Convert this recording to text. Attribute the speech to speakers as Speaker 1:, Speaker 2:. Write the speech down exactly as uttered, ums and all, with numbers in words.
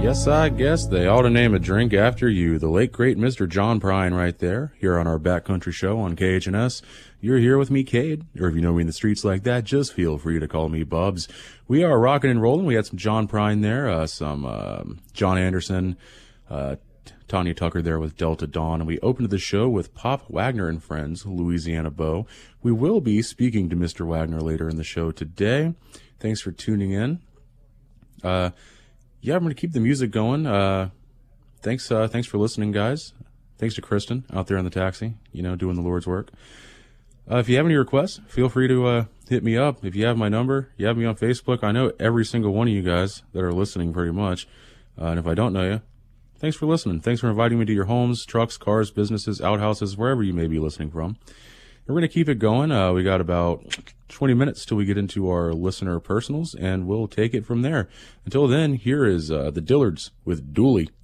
Speaker 1: Yes, I guess they ought to name a drink after you. The late, great Mister John Prine right there, here on our Backcountry Show on K H N S. You're here with me, Cade, or if you know me in the streets like that, just feel free to call me Bubs. We are rocking and rolling. We had some John Prine there, uh, some uh, John Anderson, uh, Tanya Tucker there with Delta Dawn, and we opened the show with Pop Wagner and Friends, Louisiana Beau. We will be speaking to Mister Wagner later in the show today. Thanks for tuning in. Uh, yeah, I'm going to keep the music going. Uh, thanks, uh, thanks for listening, guys. Thanks to Kristen out there in the taxi, you know, doing the Lord's work. Uh, if you have any requests, feel free to uh, hit me up. If you have my number, you have me on Facebook. I know every single one of you guys that are listening pretty much. Uh, and if I don't know you, thanks for listening. Thanks for inviting me to your homes, trucks, cars, businesses, outhouses, wherever you may be listening from. We're going to keep it going. Uh, we got about twenty minutes till we get into our listener personals, and we'll take it from there. Until then, here is uh, the Dillards with Dooley.